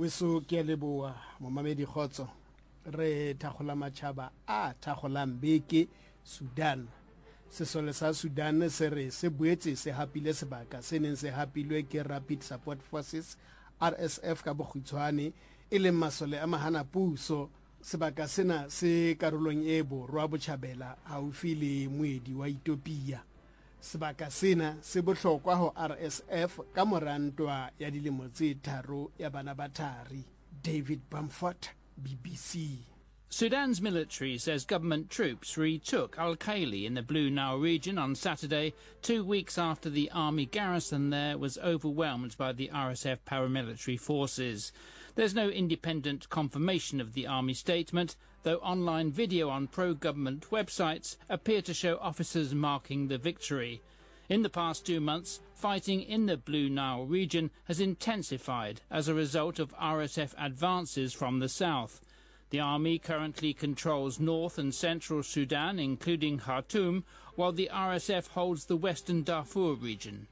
weso ke leboa momamedi khotso re thagola matšhaba a thagolang beke Sudan sesole sa Sudan se re se boetse se hapile sebaka se neng se hapilwe ke Rapid Support Forces RSF ka bokgutshwane e leng masole a mahana puso sebaka sena se karolong e borwa botjhabela haufi le moedi wa Ethiopia sebaka sena se bohlokwa ho RSF ka morantwa ya dilemo tse tharo ya bana ba thari. David Bamford, BBC. Sudan's military says government troops retook Al-Khaili in the Blue Nile region on Saturday, 2 weeks after the army garrison there was overwhelmed by the RSF paramilitary forces. There's no independent confirmation of the army statement, though online video on pro-government websites appear to show officers marking the victory. In the past 2 months, fighting in the Blue Nile region has intensified as a result of RSF advances from the south. The army currently controls north and central Sudan, including Khartoum, while the RSF holds the western Darfur region.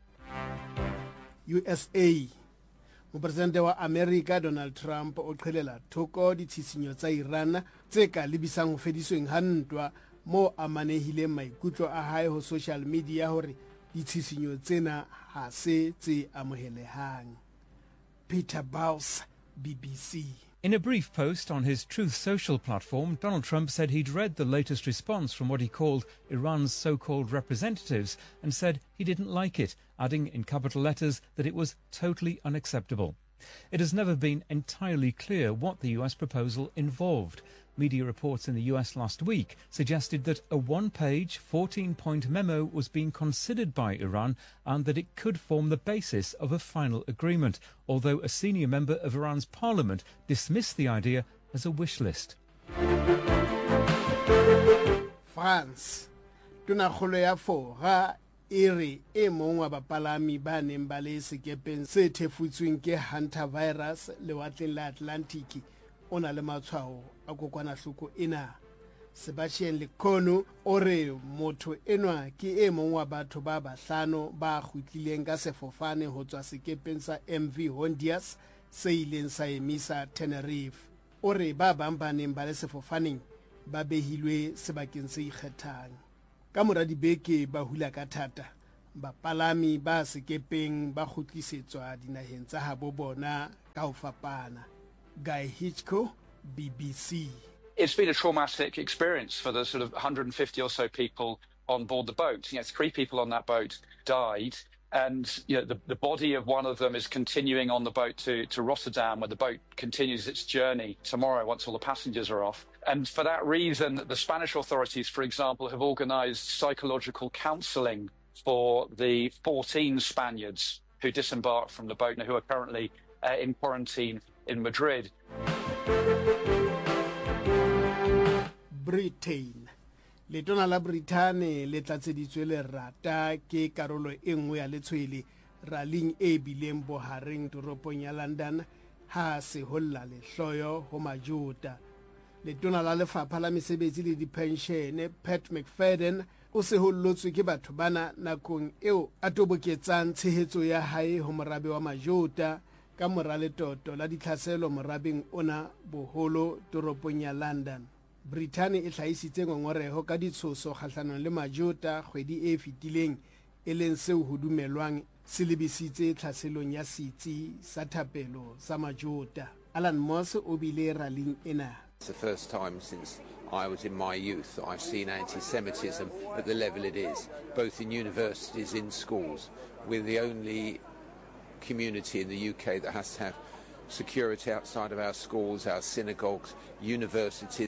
USA. Mopresidente wa America Donald Trump o qhelela thoko ditshisinyo tsa Iran tse ka lebisang ho fedisweng ha ntwa mo amanehile maikutlo a hae ho social media hore ditshisinyo tsena ha se tse amohelehang. Peter Baus, BBC. In a brief post on his Truth Social platform, Donald Trump said he'd read the latest response from what he called Iran's so-called representatives and said he didn't like it, adding in capital letters that it was totally unacceptable. It has never been entirely clear what the US proposal involved. Media reports in the US last week suggested that a one-page, 14-point memo was being considered by Iran and that it could form the basis of a final agreement, although a senior member of Iran's parliament dismissed the idea as a wish list. France. Tonakgolo ya Fora ere e mong wa bapalami ba neng ba le sekepeng se thefutsweng ke hantavirus lewatleng la Atlantic o na le matshwao a kokwanahloko ena. Sebastian Lecono o re motho enwa ke e mong wa batho ba bahlano ba kgutlileng ka sefofane ho tswa sekepeng sa MV Hondias se ileng sa emisa Tenerife. O re ba bang ba neng ba le sefofaneng ba behilwe sebakeng se ikgethang. Ka mora dibeke ba hula ka thata bapalami ba sekepeng ba khutlisetswa dinaheng tsa habo bona ka ho fapana. Guy Hitchcock, BBC. It's been a traumatic experience for the sort of 150 or so people on board the boat. 3 people on that boat died, and the body of one of them is continuing on the boat to Rotterdam, where the boat continues its journey tomorrow once all the passengers are off. And for that reason, the Spanish authorities, for example, have organised psychological counselling for the 14 Spaniards who disembarked from the boat and who are currently in quarantine in Madrid. Britain. Letona la Britain le tlatseditswe le rata ke karolo e nngwe ya letshwele rallying e bileng bohareng toropong ya London ha se holla le hloyo ho majuta. Letona la lefapha la mesebetsi le dipenshene Pat McFadden o se hollotswe ke batho bana nakong eo a toboketsang tshehetso ya hae ho morabe wa majuta ka mora letoto la ditlhaselo morabeng ona boholo toropong ya London. Britain e hlahisitse ngongoreho ka ditshoso kgahlanong le majuta kgwedi e fetileng e leng seo ho dumelwang se lebisitse tlhaselong ya setsi sa thapelo sa majuta. Alan Moss o bile rallying ena. It's the first time since I was in my youth that I've seen anti-Semitism at the level it is, both in universities, in schools. We're the only community in the UK that has to have security outside of our schools, our synagogues, universities.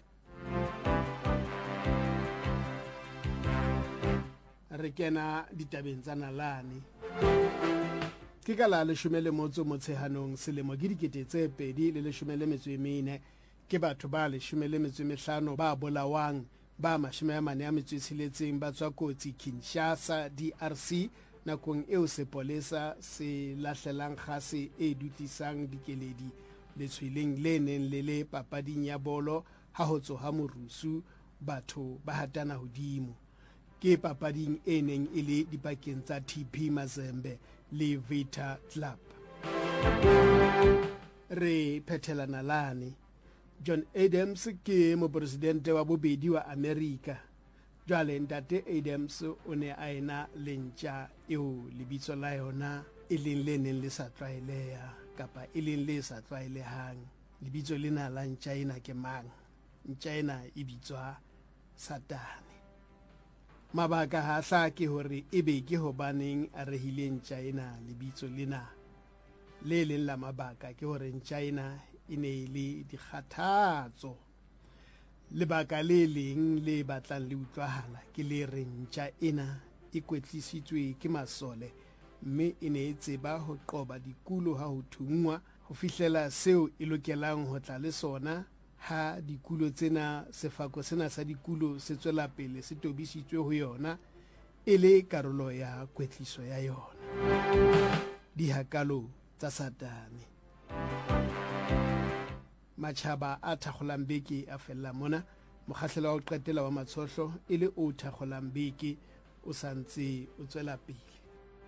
Rekena ditabeng tsa nalane. Ke ka la 10 Motsheanong selemo ke 2014 ke batho ba 15 ba bolawang ba 46 ba tswa kotsi Kinshasa DRC nakong eo sepolesa se lahlelang kgase e dutisang dikeledi letshweleng le neng le papading ya bolo ha ho tsoha morusu batho ba hatana hodimo ke papading e neng e le dipakeng tsa TP Mazembe le Vita Club. re phethelana lane. John Adams ke mopresidente wa bobedi wa America. Jwale ntate Adams o ne a ena lentja eo lebitso la yona e leng le neng le sa tlwaeleha kapa e leng le sa tlwaelehang. Lebitso lena la ntja ena ke mang? Ntja ena e bitswa Satane. Mabaka ha hla ke hore ebe ke hobaneng a rehile ntja ena lebitso lena. Le leng la mabaka ke hore ntja ena e ne le dikgathatso. Lebaka le leng le batlang le utlwahala ke le re ntja ena e kwetlisitswe ke masole, mme e ne e tseba ho qoba dikulo ha ho thungwa ho fihlela seo e lokelang ho tla le sona ha dikulo tsena, sefako sena sa dikulo se tswela pele se tobisitswe ho yona e le karolo ya kwetliso ya yona. Dihakalo tsa Satane. Machaba a thakgolang beke a fella mona, mokgahlelo wa ho qetela wa matshohlo e le o thakgolang beke o santse o tswela pele.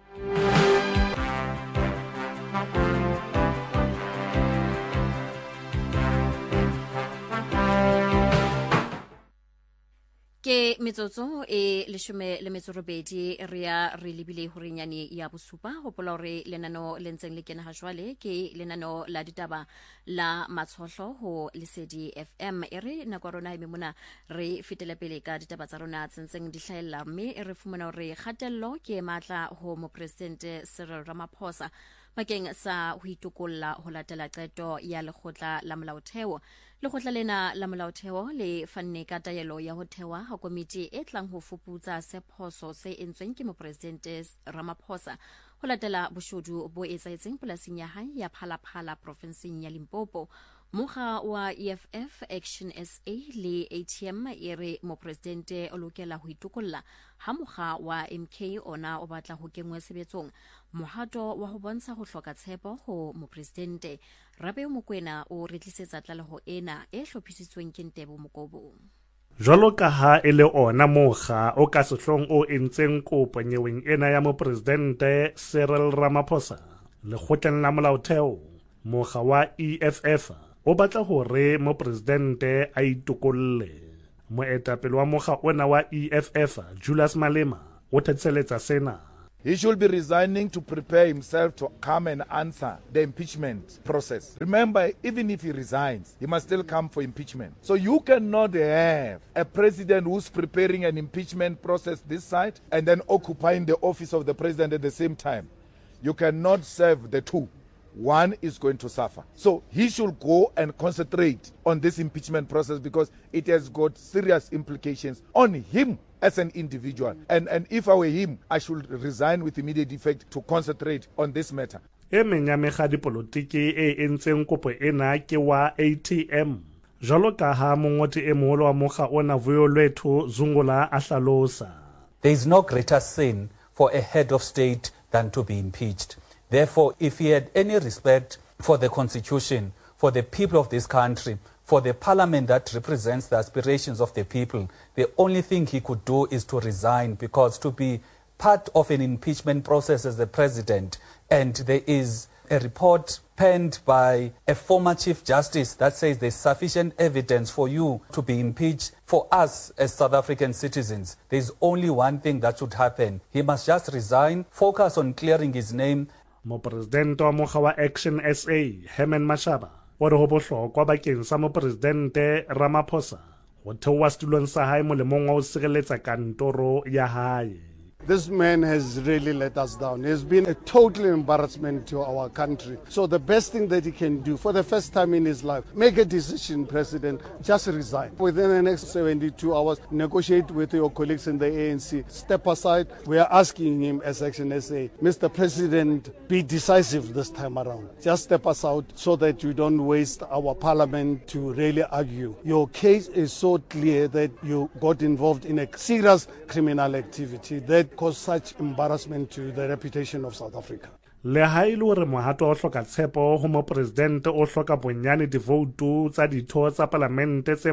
Ke metsotso e leshome le metso robedi ria re lebile hore nyane ya bosupa hopola hore lenano le ntseng le kena ha jwale ke lenano la ditaba la matshohlo ho Lesedi FM. Ere nako rona ime mona re fetela pele ka ditaba tsa rona tsentseng di hlahella, mme re fumana hore kgatello ke matla ho mopresidente Cyril Ramaphosa bakeng sa ho itukolla ho latela qeto ya lekgotla la molaotheo. Lekgotla lena la molaotheo le fanne ka taelo ya ho thewa ha komiti e tlang ho fuputsa sephoso se entsweng ke mopresidente Ramaphosa ho latela boshodu bo etsaetseng polasing ya hae ya Phalaphala provinseng ya Limpopo. Mokga wa EFF Action SA le ATM e re mopresidente o lokela ho itukolla ha mokga wa MK ona o batla ho kenngwa sebetsong mohato wa ho bontsha ho hloka tshepo ho mopresidente. Rabe Mokoena o re tlisetsa tlaleho ena e hlophisitsweng ke Ntebo Mokobo. Jwalo ka ha e le ona mokga o ka sehlong o entseng kopo nyeweng ena ya mopresidente Cyril Ramaphosa, lekgotleng la molaotheo, mokga wa EFF o batla hore mopresidente a itukolle. Moetapele wa mokga ona wa EFF, Julius Malema, o thatseletsa sena. He should be resigning to prepare himself to come and answer the impeachment process. Remember, even if he resigns, he must still come for impeachment. So you cannot have a president who's preparing an impeachment process this side and then occupying the office of the president at the same time. You cannot serve the two. One is going to suffer. So he should go and concentrate on this impeachment process because it has got serious implications on him as an individual. And if I were him, I should resign with immediate effect to concentrate on this matter. E meng ya mekga dipolotiki e entseng kopo ena ke wa ATM. Jwalo ka ha mongoti e moholo wa mokga ona Vuyolwethu Zungula a hlalosa. There is no greater sin for a head of state than to be impeached. Therefore, if he had any respect for the constitution, for the people of this country, for the parliament that represents the aspirations of the people, the only thing he could do is to resign, because to be part of an impeachment process as the president, and there is a report penned by a former Chief Justice that says there's sufficient evidence for you to be impeached. For us as South African citizens, there's only one thing that should happen. He must just resign, focus on clearing his name. Mopresidente wa mokga wa Action SA, Herman Mashaba, o re ho bohlokwa bakeng sa mopresidente Ramaphosa ho theoha setulong sa hae molemong wa ho sireletsa kantoro ya hae. This man has really let us down. He has been a total embarrassment to our country. So the best thing that he can do for the first time in his life, make a decision, President, just resign. Within the next 72 hours, negotiate with your colleagues in the ANC. Step aside. We are asking him as Action SA, Mr. President, be decisive this time around. Just step aside so that you don't waste our parliament to really argue. Your case is so clear that you got involved in a serious criminal activity that caused such embarrassment to the reputation of South Africa. Le ha e le hore mohato o hloka tshepo ho mopresidente o hloka bonyane divoutu tsa ditho tsa palamente tse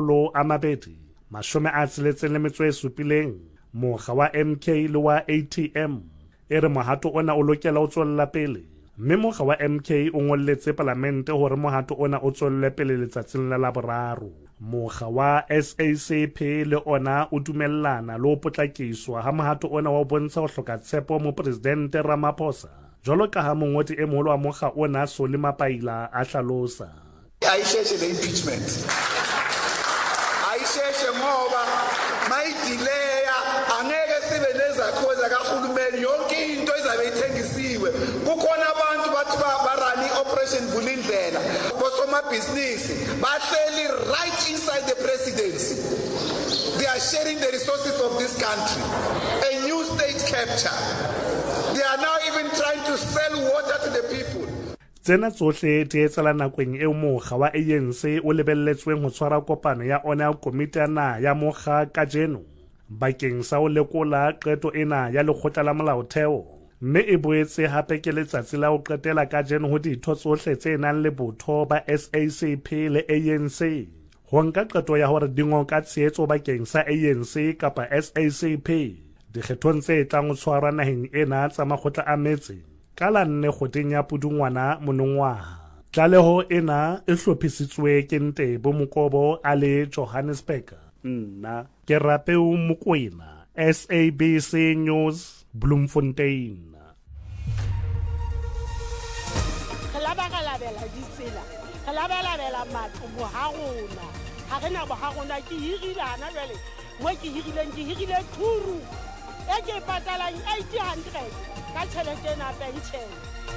267, mokga wa MK le wa ATM e re mohato ona o lokela o tswella pele, mme mokga wa MK o ngolletse palamente hore mohato ona o tswelle pele letsatsing la Laboraro. Mokga wa SACP le ona o dumellana le ho potlakiswa ha mohato ona wa bontsha ho hloka tshepo mo presidente Ramaphosa. Jwalo ka ha mongoti e moholo wa mokga ona Solly Mapaila a hlalosa. Ayisheshe le impeachment. Ayisheshe ngoba mayidileya angeke sibe nezakhoza kahulumeni yonke into izabe ithengisiwe. Kukhona abantu bathi barani operation Vulindlela. Bosomabhizinisi bahleli right inside the presidency. They are sharing the resources of this country. A new state capture. They are now even trying to sell water to the people. Tsena tsohle di etsela nakong eo mokga wa ANC o lebelletsweng ho tshwara kopano ya ona ya komiti ya mokga kajeno bakeng sa ho lekola qeto ena ya lekgotla la molaotheo, mme e boetse hape ke letsatsi la ho qetela kajeno ho ditho tsohle tse nang le botho ba SACP le ANC ho nka qeto ya hore dingo ka tshehetso bakeng sa ANC kapa SACP dikgethong tse tlang ho tshwarwa naheng ena tsa makgotla a metse ka la 4 kgweding ya Pudungwana monongwaha. Tlaleho ena e hlophisitswe ke Ntebo Mokobo a le Johannesburg. Nna ke Rapeu Mokoena, SABC News, Bloemfontein. Galabela ditsela galabela matlo bohagona ha rena bohagona ke hirilana jwale mo ke hirile thuru e ke patalang 800 ka tšhelete na pension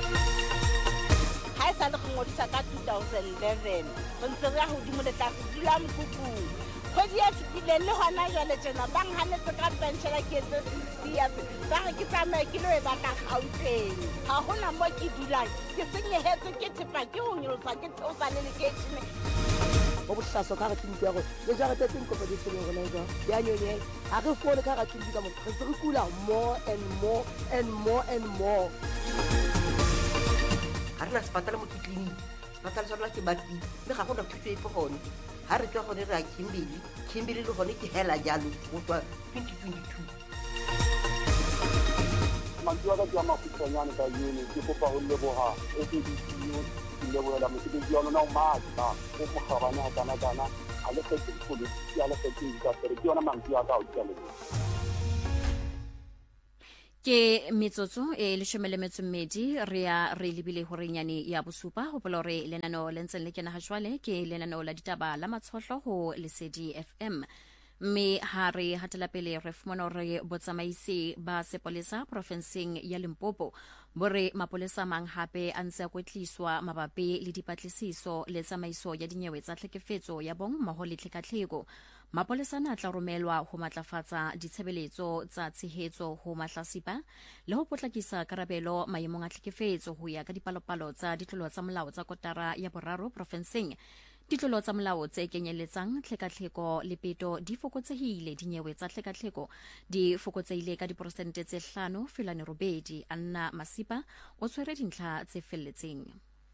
ha sa le go ngodisa ka 2011 go ntse re go dimo le tla dula mokukung kgwedi ya tsile le hona jwale tsena bang hanetse ka pension ke se sia ba ke tsamaye ke lo e ba ka Gauteng ha hona mo ke dulang ke senyehetse ke tshepa ke ho nyolosa ke tsosa le leketšhine go bohlaso ka ga tšhintsi ya go le ja ga tseng go di tselo go leka ya nyonye ha re fole ka ga tšhintsi ka mo re se re kula more and more and more and more ha rena sepatala mo tliliniki sepatala sa rona ke bati le ga go na thuso e pogone ha re tswa go re a Kimberley le gone ke hela jalo go tswa 2022 mantua ka tsama fitanyana ka yone ke kopa ho leboha e ke di le boela mo ke di yona no matla go mogabana kana a le fetse politiki a le fetse ka tere ke yona mantua ka o tsale ke metsotso e leshomelemetsommedi re lebile hore nyane ya bosupa ho polore lenano le ntseng le kena ha jwale ke lenano la ditaba la matshohlo ho Lesedi FM. Mme ha re hatela pele re fumana hore botsamaisi ba sepolesa profenseng ya Limpopo bore mapolesa mang hape a ntse a kwetliswa mabapi le dipatlisiso le tsamaiso ya dinyewe tsa tlhekefetso ya bong mmoho le tlhekatlheko. Mapolesa a tla romelwa ho matlafatsa ditshebeletso tsa tshehetso ho mahlasipa le ho potlakisa karabelo maemong a tlhekefetso ho ya ka dipalopalo tsa ditlolo tsa molao tsa kotara ya boraro profenseng. Ditlolo tsa molao tse kenyeletsang tlhekatlheko le peto di fokotsehile, dinyewe tsa tlhekatlheko di fokotsehile ka diperesente tse 5.8. Anna Masipa o tshwere dintlha tse felletseng.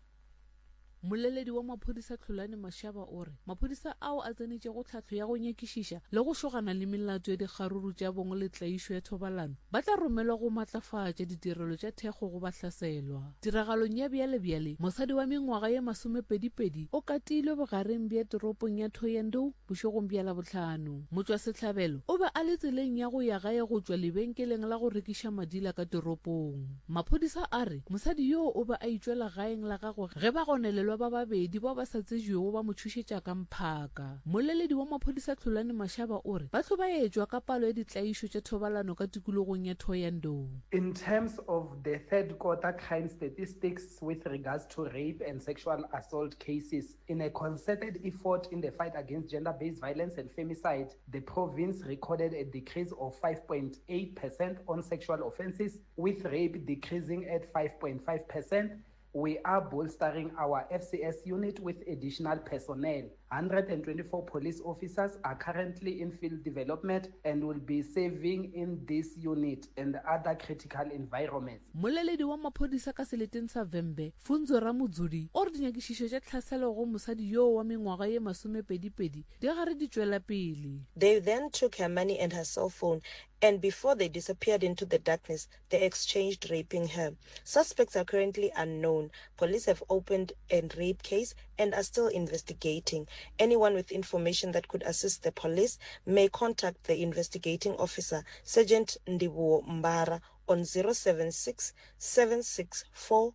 Moleledi wa maphodisa Tlholane Mashaba o re maphodisa ao a tsenetse go tlhatlho ya go nyekišiša le go shogana le melato ya dikgaruru tša bong le tlaišo ya thobalano ba tla romelwa go matlafatša ditirelo tša thekgo go bahlaselwa. Tiragalong ya bjale mosadi wa mengwaga ye 22 o katilwe bogareng bja toropong ya Thohoyandou bošegong bja Labohlano. Motswa setlhabelo o be a le tseleng ya go ya gae go tšwa lebenkeleng la go rekiša madila ka toropong. Maphodisa a re mosadi yo o be a itšwela gaeng la gagwe ge ba gonelelwa ba babedi ba sa tsejwego ba mo thušetša ka mphaka. Moleledi wa maphodisa Tlholane Mashaba o re ba tlhobaetšwa ka palo ya ditlaišo tša thobalano ka tikologong ya Thohoyandou. In terms of the third quarter crime statistics with regards to rape and sexual assault cases, in a concerted effort in the fight against gender-based violence and femicide, the province recorded a decrease of 5.8% on sexual offences, with rape decreasing at 5.5%. We are bolstering our FCS unit with additional personnel. 124 police officers are currently in field development and will be serving in this unit and other critical environments. Moleledi wa maphodisa ka seleteng sa Vembe Funzo Ramudzudi o re dinyakišišo tša tlhaselo go mosadi yoo wa mengwaga ye 22 di gare di tšwela pele. They then took her money and her cell phone, and before they disappeared into the darkness, they exchanged raping her. Suspects are currently unknown. Police have opened a rape case and are still investigating. Anyone with information that could assist the police may contact the investigating officer, Sergeant Ndiwo Mbara, on 076 764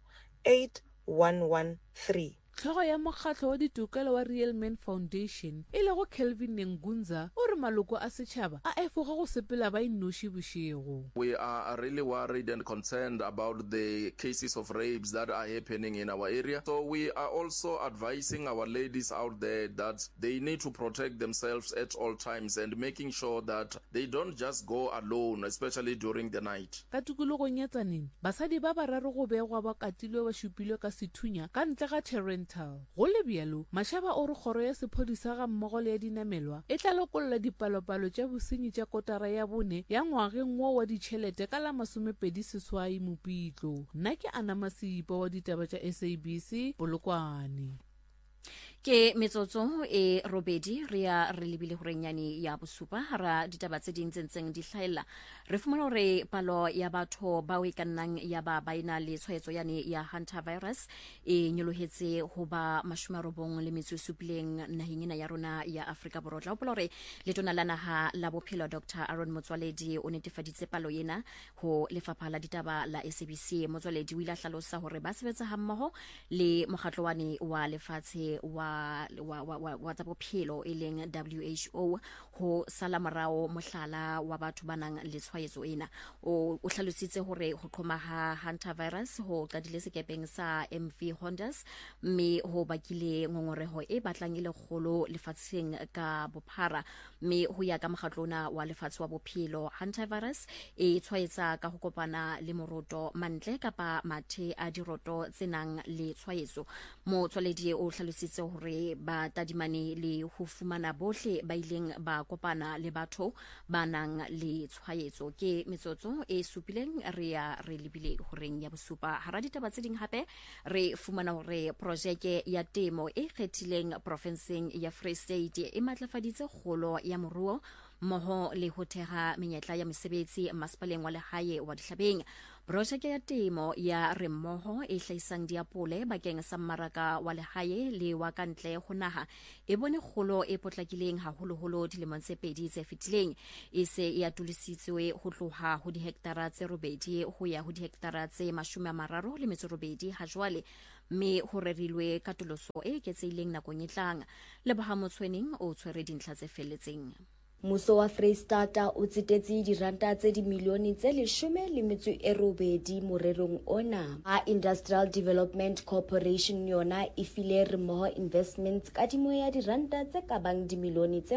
8113. Tlhogo ya mokgatlo wa ditokelo wa Real Men Foundation e lego Kelvin Ngunza o re maloko a setšhaba a efoga go sepela ba innoši bošego. We are really worried and concerned about the cases of rapes that are happening in our area. So we are also advising our ladies out there that they need to protect themselves at all times and making sure that they don't just go alone, especially during the night. Ka tikologong ya Tsaneng, basadi ba bararo go begwa ba katilwe ba šupilwe ka sethunya ka ntle ga Terrental. Go le bjalo, Mashaba o re kgoro ya sephodisa ga mmogo le ya dinamelwa e tla lokolola dipalopalo tša bosenyi tša kotara ya bone ya ngwageng wo wa ditšhelete ka la 20 Mopitlo. Nna ke Ana Masipa wa ditaba tša SABC Polokwane. Ke metsotso e robedi re lebile gore nyane ya bosupa ra ditaba tse ding tsentseng di hlaela re fumana gore palo ya batho ba e ka nnang ya ba ina le tshwaetso yane ya hantavirus e nyolohetse ho ba 97 naheng ena ya rona ya Afrika Borwa. Tla hopola gore letona la naha la bophelo Dr. Aaron Motswaledi o netefaditse palo ena ho lefapha la ditaba la SABC. Motswaledi o ile a hlalosa hore ba sebetsa hammoho le mokgatlowane wa lefatshe wa tsa bophelo e leng WHO ho sala morao mohlala wa batho ba nang le tshwaetso ena. O hlalositse hore ho qhoma ha hantavirus ho qadile sekepeng sa MV Hondas mme ho bakile ngongoreho e batlang ile kgolo lefatsheng ka bophara. Mme ho ya ka mokgatlona wa lefatshe wa bophelo, hantavirus e tshwaetsa ka ho kopana le moroto mantle kapa mathe a diroto tsenang le tshwaetso. Motswaledi o hlalositse hore ba tadimane le ho fumana bohle ba ileng ba kopana le batho ba nang le tshwaetso. Ke metsotso e supileng re lebile horeng ya bosupa. Hara ditaba tse ding hape re fumana hore projeke ya temo e kgethileng profenseng ya Free State e matlafaditse kgolo ya moruo mmoho le ho theha menyetla ya mesebetsi masepaleng wa lehae wa Dihlabeng. Projeke ya temo ya Remmoho e hlahisang diapole bakeng sa mmaraka wa lehae le wa kantle ho naha e bone kgolo e potlakileng haholoholo dilemong tse pedi tse fetileng. E se e atulisitswe ho tloha ho dihektara tse 8 ho ya ho dihektara tse 38 ha jwale, mme ho rerilwe katoloso e eketsehileng nakong e tlang. Leboha Motshweneng o tshwere dintlha tse felletseng. Mmuso wa Freistata o tsetetse diranta tse dimilione tse 18 morerong ona. A Industrial Development Corporation yona e file Remmoho Investments kadimo ya diranta tse ka bang dimilione tse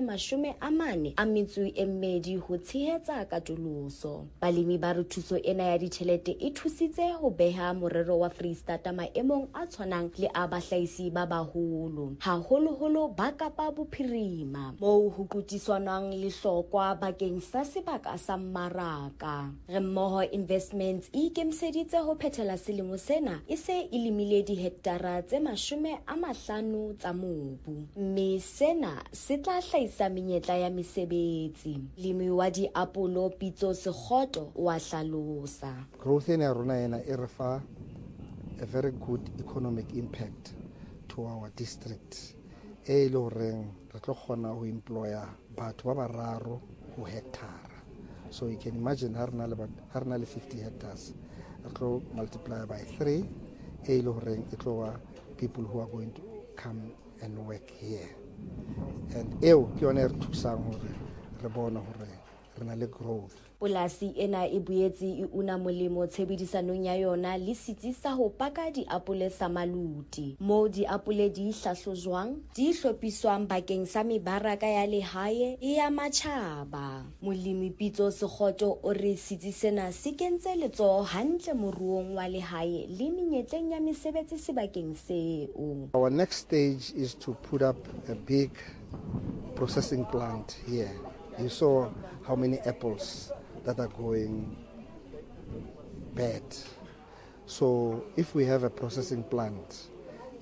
42 ho tshehetsa katoloso. Balemi ba re thuso ena ya ditjhelete e thusitse ho beha morero wa Freistata maemong a tshwanang le a bahlahisi ba baholo, haholoholo ba Kapa Bophirima, moo ho kutiswanang lihlokwa bakeng sa sebaka sa mmaraka. Remmoho Investments e ikemiseditse ho phethela selemo sena e se e limile dihektara tse 50 tsa mobu, mme sena se tla hlahisa menyetla ya mesebetsi. Lemi wa diapolo Pitso Sekgoto wa hlalosa. Growth ena rona ena e re fa a very good economic impact to our district. E le horeng re tlo kgona ho employa batho ba bararo ho hectare. So you can imagine ha rena le 50 hectares, re tlo multiply by 3, e le horeng e tlo wa people who are going to come and work here. And eo ke yona re thusang hore re bona hore re na le growth. Polasi ena e boetse e una molemo tshebedisanong ya yona le setsi sa ho paka diapole sa Maluti, moo diapole di hlahlojwang di hlophiswang bakeng sa mebaraka ya lehae e ya matjhaba. Molemi Pitso Sekgoto o re setsi sena se kentse letsoho hantle moruong wa lehae le menyetleng ya mesebetsi sebakeng seo. Our next stage is to put up a big processing plant here. You saw how many apples that are going bad. So if we have a processing plant,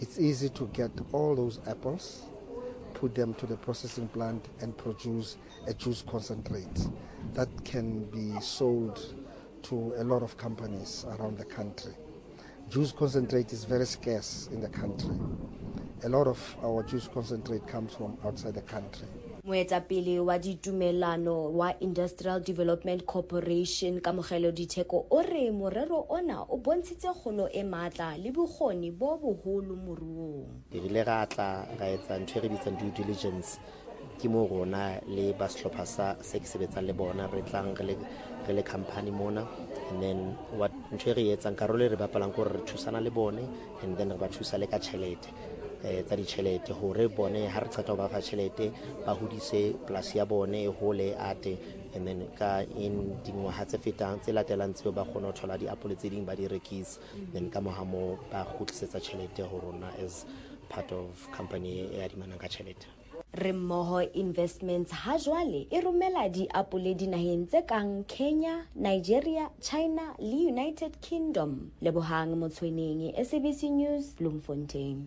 It's easy to get all those apples, put them to the processing plant and produce a juice concentrate that can be sold to a lot of companies around the country. Juice concentrate is very scarce in the country. A lot of our juice concentrate comes from outside the country. Moetapele wa ditumelano wa Industrial Development Corporation Kamogelo Ditheko o re morero ona o bontshitse kgono e matla le bokgoni bo boholo moruong. Re ga tla ga etsa ntwe re bitsa due diligence ke mo rona le ba sehlopha sa se ke sebetsang le bona re tlang re le company mona, and then what ntwe re etsa karolo re bapalang go re thusana le bone, and then re ba thusa le ka tšhelete tsa ditšhelete hore bone ha re tsata ba fa tšhelete ba hodise plus ya bone hole ate, and then ka in dingwaha tse fetang tse latelang tse ba kgona ho thola diapole tse ding ba di rekisa, then ka mohamo ba khutlisetsa tšhelete ho rona as part of company ya di manaka tšhelete. Remoho Investments ha jwale e romela diapole dinaheng tse kang Kenya, Nigeria, China le United Kingdom. Lebohang Motshweneng, SABC News, Bloemfontein.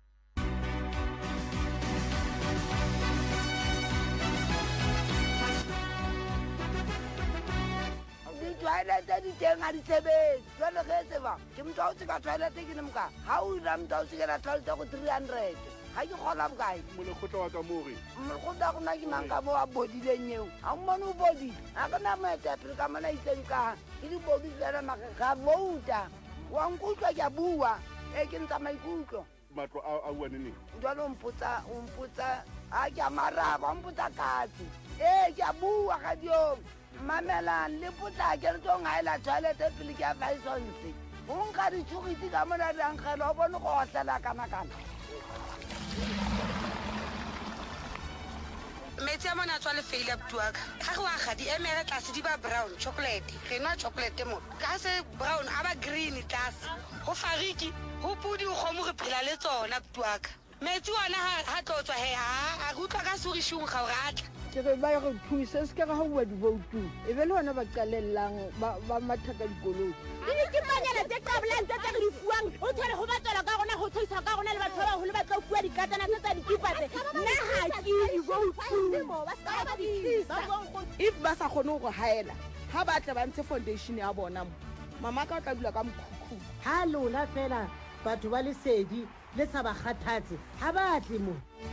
Toilet di teng a di sebetse jwale ge se ba ke motho o tseka toilet ke ne moka ha o ira motho o tsekela toilet go 300 ha ke gola bokae mo le khotla wa ka mo re mo khotla go na ke mang ka mo a bodileng eo a mmone o bodi a ka na maeta pele ka mona itseng ka ke di bodi tsela maka ga vouta wa nkutlwa ke a bua e ke ntsa maikutlo matlo a bua nene jwale umputsa a ke amaraba umputsa katsi ke a bua ga dio mamela le puta ke re tsong a ela toilet pele ke a faisonse o nka di tshogiti ka mona di ankgela o bone go otlela kana-kana metsi a mona a tswa lefeile abuti wa ka ga go aga di emere tlase di ba brown chocolate re nwa chocolate mo ka se brown a ba green tlase go fariki go pudi o kgomo re phela le tsona abuti wa ka metsi ona ha tlotswa he a go utlwa ka sorišong ga o ratla ke re ba go thusa se ka ga bua di voutu e be le hona ba qalellang ba mathaka dikoloi le ke panyana tse kablang tse re di fuang o tshwere go batsela ka gona go thusa ka gona le batho ba go le batla go bua dikatana tsa dikipatse nna ha ke di voutu if ba sa kgone go haela ha ba tla ba ntshe foundation ya bona mama ka o tla dula ka mokhukhu ha lona fela batho ba lesedi le sa ba kgathatse ha ba tle mo